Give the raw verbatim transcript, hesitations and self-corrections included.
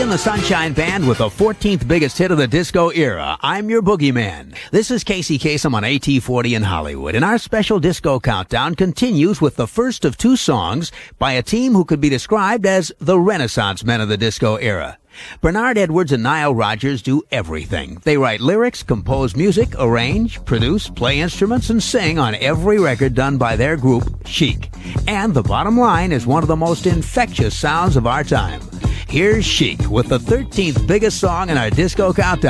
In the Sunshine Band with the fourteenth biggest hit of the disco era. I'm your boogeyman. This is Casey Kasem on A T forty in Hollywood, and our special disco countdown continues with the first of two songs by a team who could be described as the Renaissance men of the disco era. Bernard Edwards and Nile Rodgers do everything. They write lyrics, compose music, arrange, produce, play instruments, and sing on every record done by their group, Chic. And the bottom line is one of the most infectious sounds of our time. Here's Chic with the thirteenth biggest song in our disco countdown.